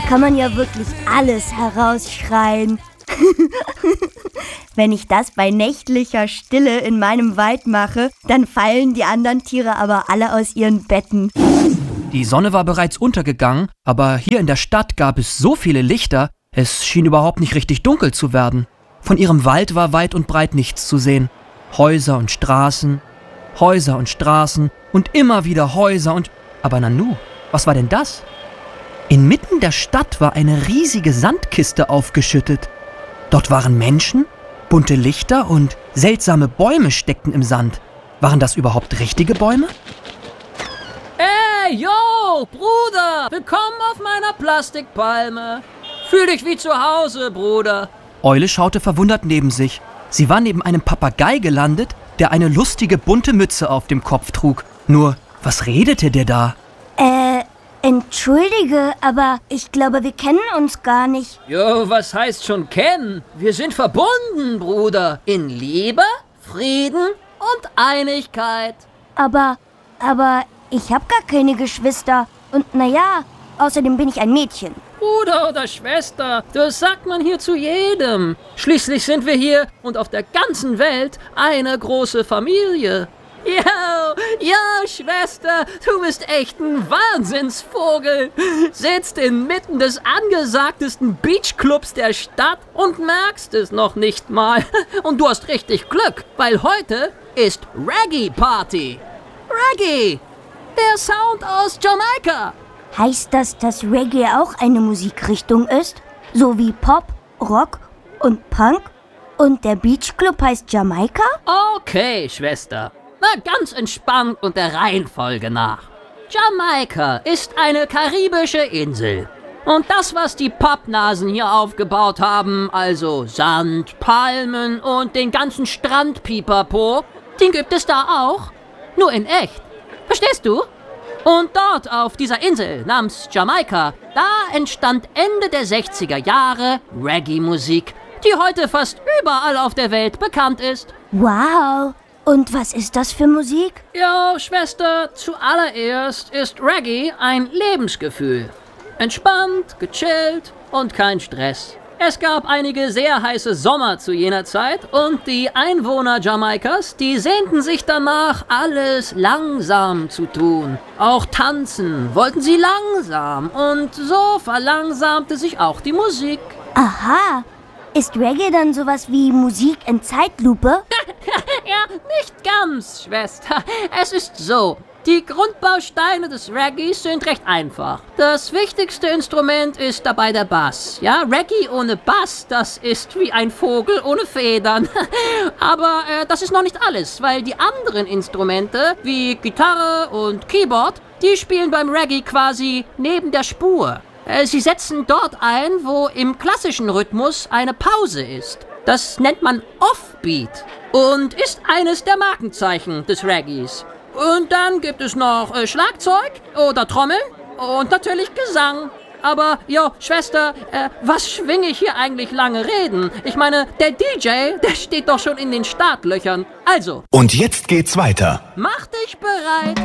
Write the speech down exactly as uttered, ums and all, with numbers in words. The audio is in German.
kann man ja wirklich alles herausschreien. Wenn ich das bei nächtlicher Stille in meinem Wald mache, dann fallen die anderen Tiere aber alle aus ihren Betten. Die Sonne war bereits untergegangen, aber hier in der Stadt gab es so viele Lichter, es schien überhaupt nicht richtig dunkel zu werden. Von ihrem Wald war weit und breit nichts zu sehen. Häuser und Straßen, Häuser und Straßen und immer wieder Häuser und... Aber Nanu, was war denn das? Inmitten der Stadt war eine riesige Sandkiste aufgeschüttet. Dort waren Menschen, bunte Lichter und seltsame Bäume steckten im Sand. Waren das überhaupt richtige Bäume? Hey, yo, Bruder, willkommen auf meiner Plastikpalme. Fühl dich wie zu Hause, Bruder. Eule schaute verwundert neben sich. Sie war neben einem Papagei gelandet, der eine lustige bunte Mütze auf dem Kopf trug. Nur, was redete der da? Äh, entschuldige, aber ich glaube, wir kennen uns gar nicht. Jo, was heißt schon kennen? Wir sind verbunden, Bruder. In Liebe, Frieden und Einigkeit. Aber, aber ich habe gar keine Geschwister. Und naja, außerdem bin ich ein Mädchen. Bruder oder Schwester, das sagt man hier zu jedem. Schließlich sind wir hier und auf der ganzen Welt eine große Familie. Yo, yo, Schwester, du bist echt ein Wahnsinnsvogel. Sitzt inmitten des angesagtesten Beachclubs der Stadt und merkst es noch nicht mal. Und du hast richtig Glück, weil heute ist Reggae-Party. Reggae, der Sound aus Jamaika. Heißt das, dass Reggae auch eine Musikrichtung ist? So wie Pop, Rock und Punk? Und der Beachclub heißt Jamaika? Okay, Schwester. Na, ganz entspannt und der Reihenfolge nach. Jamaika ist eine karibische Insel. Und das, was die Pappnasen hier aufgebaut haben, also Sand, Palmen und den ganzen Strandpipapo, den gibt es da auch, nur in echt. Verstehst du? Und dort auf dieser Insel namens Jamaika, da entstand Ende der sechziger Jahre Reggae-Musik, die heute fast überall auf der Welt bekannt ist. Wow! Und was ist das für Musik? Ja, Schwester, zuallererst ist Reggae ein Lebensgefühl. Entspannt, gechillt und kein Stress. Es gab einige sehr heiße Sommer zu jener Zeit und die Einwohner Jamaikas, die sehnten sich danach, alles langsam zu tun. Auch tanzen wollten sie langsam und so verlangsamte sich auch die Musik. Aha! Ist Reggae dann sowas wie Musik in Zeitlupe? Ja, nicht ganz, Schwester. Es ist so. Die Grundbausteine des Reggaes sind recht einfach. Das wichtigste Instrument ist dabei der Bass. Ja, Reggae ohne Bass, das ist wie ein Vogel ohne Federn. Aber äh, das ist noch nicht alles, weil die anderen Instrumente, wie Gitarre und Keyboard, die spielen beim Reggae quasi neben der Spur. Äh, sie setzen dort ein, wo im klassischen Rhythmus eine Pause ist. Das nennt man Offbeat und ist eines der Markenzeichen des Reggaes. Und dann gibt es noch äh, Schlagzeug oder Trommeln und natürlich Gesang. Aber, jo, Schwester, äh, was schwinge ich hier eigentlich lange reden? Ich meine, der D J, der steht doch schon in den Startlöchern. Also. Und jetzt geht's weiter. Mach dich bereit